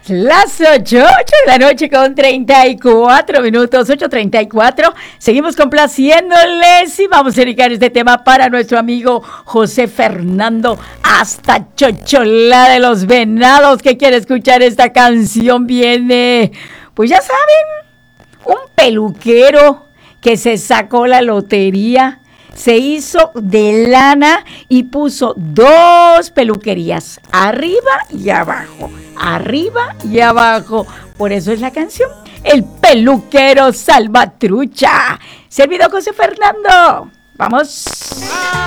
Las 8 de la noche con 34 minutos, 8:34. Seguimos complaciéndoles y vamos a dedicar este tema para nuestro amigo José Fernando hasta Chocholá de los Venados, que quiere escuchar esta canción. Viene, pues ya saben, un peluquero que se sacó la lotería. Se hizo de lana y puso 2 peluquerías, arriba y abajo, arriba y abajo. Por eso es la canción, El Peluquero Salvatrucha. Servido José Fernando. Vamos.